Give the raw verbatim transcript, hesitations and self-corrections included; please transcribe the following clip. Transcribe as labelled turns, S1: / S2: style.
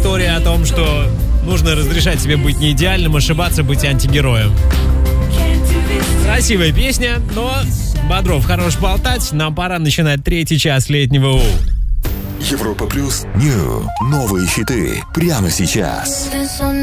S1: история о том, что нужно разрешать себе быть не идеальным, ошибаться, быть антигероем. Красивая песня, но Бодров хорош болтать. Нам пора начинать третий час летнего У.
S2: Европа плюс. Нью. Новые хиты. Прямо сейчас.